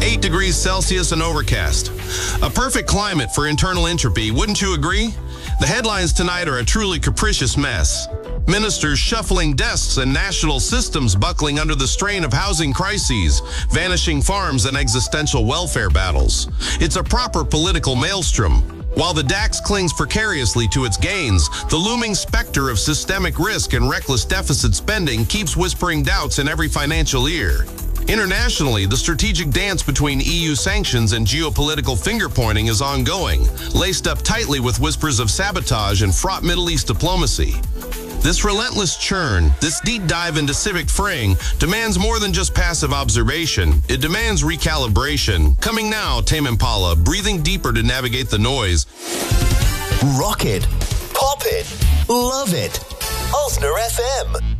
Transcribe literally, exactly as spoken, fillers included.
eight degrees Celsius and overcast. A perfect climate for internal entropy, wouldn't you agree? The headlines tonight are a truly capricious mess. Ministers shuffling desks and national systems buckling under the strain of housing crises, vanishing farms, and existential welfare battles. It's a proper political maelstrom. While the DAX clings precariously to its gains, the looming specter of systemic risk and reckless deficit spending keeps whispering doubts in every financial ear. Internationally, the strategic dance between E U sanctions and geopolitical finger-pointing is ongoing, laced up tightly with whispers of sabotage and fraught Middle East diplomacy. This relentless churn, this deep dive into civic fraying, demands more than just passive observation. It demands recalibration. Coming now, Tame Impala, breathing deeper to navigate the noise. Rock it, pop it, love it. Osner F M.